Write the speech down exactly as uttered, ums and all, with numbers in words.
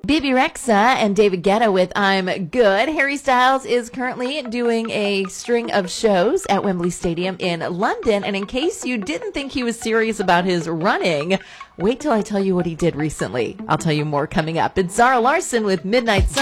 Bebe Rexha and David Guetta with I'm Good. Harry Styles is currently doing a string of shows at Wembley Stadium in London. And in case you didn't think he was serious about his running, wait till I tell you what he did recently. I'll tell you more coming up. It's Zara Larson with Midnight Sun.